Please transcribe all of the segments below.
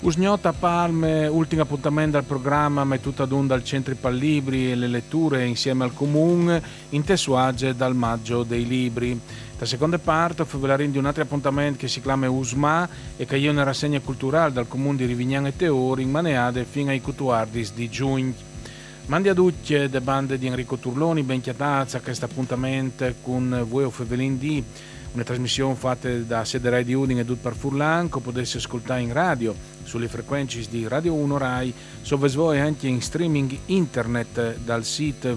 Usgnota Palme, ultimo appuntamento al programma mettuta ad onda al Centri Pallibri e le letture insieme al Comune in Tessuage dal maggio dei libri. La seconda parte offre di un altro appuntamento che si chiama USMA e che è una rassegna culturale dal Comune di Rivignan e Teori in Maneade fino ai Cutuardis di giugno. Mandi a tutti le bande di Enrico Turloni, ben chiatazza a questo appuntamento con voi o Fevelin D, una trasmissione fatta da sede Rai di Udine e Dut per Furlan, che potesse ascoltare in radio sulle frequenze di Radio 1 Rai, sovvesvoi anche in streaming internet dal sito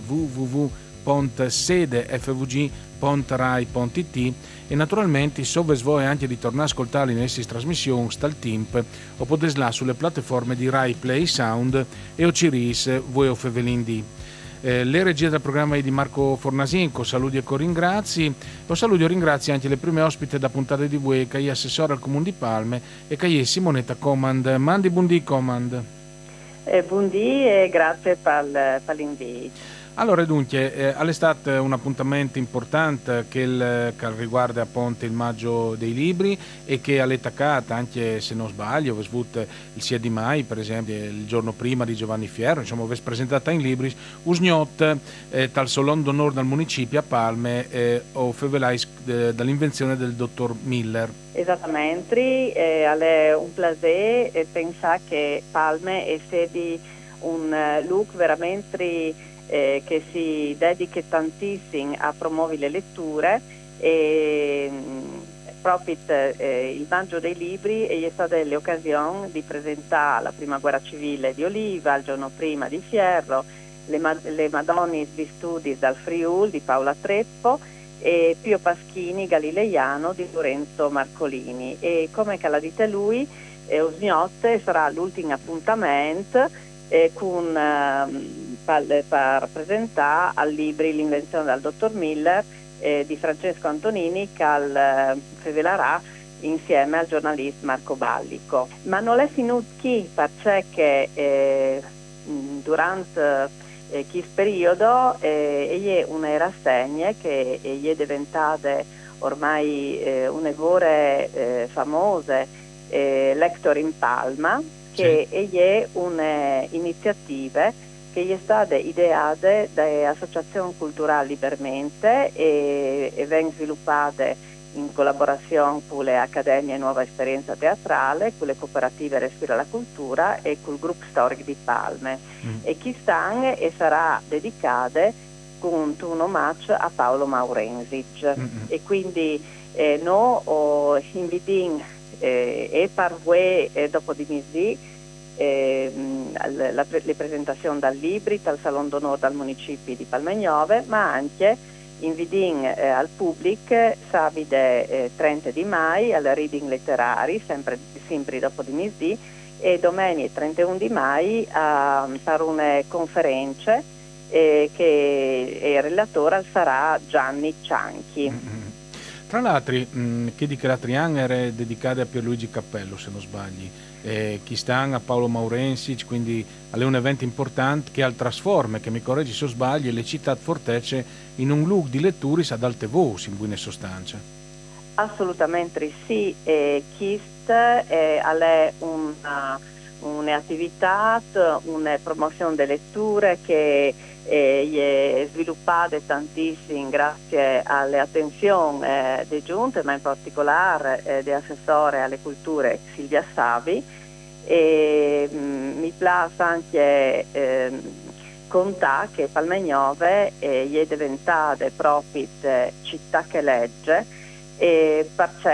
www.sedefvg.rai.it e naturalmente sovvesvoi anche di tornare a ascoltare le nostre trasmissioni dal Timp o potesla sulle piattaforme di Rai Play Sound e Ociris voi o Fevelin D. Le regie del programma è di Marco Fornasinco, saluti e ringrazi. Lo saluto e ringrazio anche le prime ospite da puntata di voi, che è assessore al Comune di Palme e che è Simonetta Comand. Mandi buondì Comand. Buondì e grazie per l'invito. Allora, dunque, all'estate un appuntamento importante che riguarda appunto il maggio dei libri e che all'etacata, anche se non sbaglio, il 6 di mai, per esempio, il giorno prima di Giovanni Fierro, insomma, avete presentata in libri, Usgnot, tal Salon d'Onore dal municipio a Palme, o fevelais dall'invenzione del dottor Miller. Esattamente, è un piacere pensare che Palme è sedi un look veramente che si dedica tantissimo a promuovere le letture e proprio il maggio dei libri è stata l'occasione di presentare la prima guerra civile di Oliva, il giorno prima di Fierro, le Madonne di studi dal Friuli di Paola Treppo e Pio Paschini Galileiano di Lorenzo Marcolini. E come che l'ha dite lui, Usgnotte sarà l'ultimo appuntamento per presentare al libri l'invenzione dal dottor Miller di Francesco Antonini che rivelerà insieme al giornalista Marco Ballico. Ma non è finito qui, perché durante questo periodo è una rassegna che è diventata ormai un'evore famosa, Lector in Palma, che è un'iniziativa che è stata ideata da associazioni culturali liberamente e viene sviluppata in collaborazione con le Accademie Nuova Esperienza Teatrale, con le cooperative Respira la Cultura e col gruppo storico di Palme. E quest'anno sarà dedicata con un omaggio a Paolo Maurensic. E quindi noi invitiamo e per voi dopo di mesi le presentazioni dal libri, dal Salon d'Onore dal municipio di Palmegnove, ma anche invitiamo al pubblico sabato 30 di mai al reading letterari, sempre dopo di mesi, e domenica 31 di mai per una conferenza che il relatore sarà Gianni Cianchi. Tra l'altro, che di Calatrian era dedicata a Pierluigi Cappello, se non sbagli, chi sta a Paolo Maurensic, quindi è un evento importante che al trasforma, che mi correggi se sbaglio, le città fortece in un look di letturis ad alte voci, in buona sostanza. Assolutamente sì, KIST è un'attività, una promozione delle letture che è sviluppata tantissimo grazie alle attenzioni di Giunte, ma in particolare di assessore alle culture Silvia Savi. E mi piace anche contare che Palmegnove è diventata proprio città che legge, perché